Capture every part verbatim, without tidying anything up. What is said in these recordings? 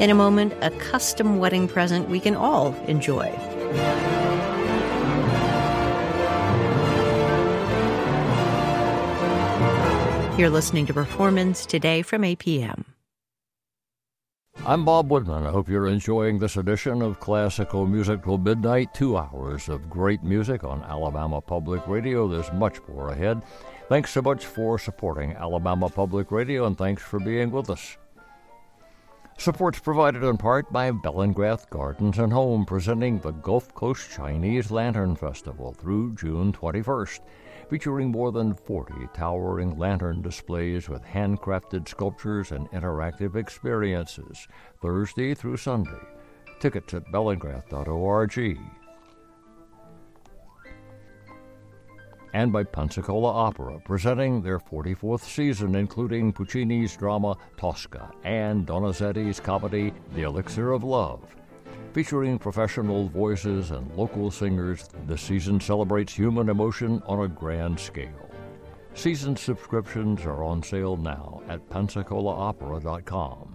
In a moment, a custom wedding present we can all enjoy. You're listening to Performance Today from A P M. I'm Bob Woodman. I hope you're enjoying this edition of Classical Music Till Midnight. Two hours of great music on Alabama Public Radio. There's much more ahead. Thanks so much for supporting Alabama Public Radio, and thanks for being with us. Support's provided in part by Bellingrath Gardens and Home, presenting the Gulf Coast Chinese Lantern Festival through June twenty-first. Featuring more than forty towering lantern displays with handcrafted sculptures and interactive experiences, Thursday through Sunday. Tickets at bellingrath dot org. And by Pensacola Opera, presenting their forty-fourth season, including Puccini's drama Tosca and Donizetti's comedy The Elixir of Love. Featuring professional voices and local singers, the season celebrates human emotion on a grand scale. Season subscriptions are on sale now at pensacola opera dot com.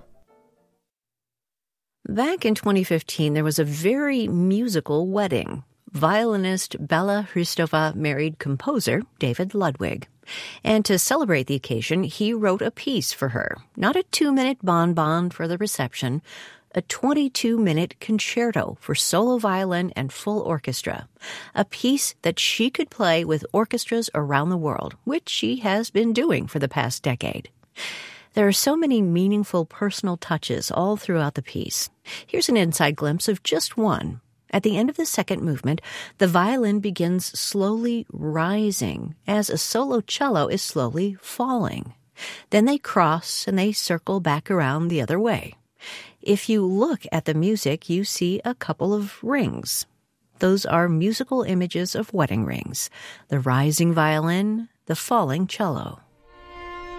Back in twenty fifteen, there was a very musical wedding. Violinist Bela Hristova married composer David Ludwig. And to celebrate the occasion, he wrote a piece for her. Not a two-minute bonbon for the reception, a twenty-two minute concerto for solo violin and full orchestra, a piece that she could play with orchestras around the world, which she has been doing for the past decade. There are so many meaningful personal touches all throughout the piece. Here's an inside glimpse of just one. At the end of the second movement, the violin begins slowly rising as a solo cello is slowly falling. Then they cross and they circle back around the other way. If you look at the music, you see a couple of rings. Those are musical images of wedding rings, the rising violin, the falling cello.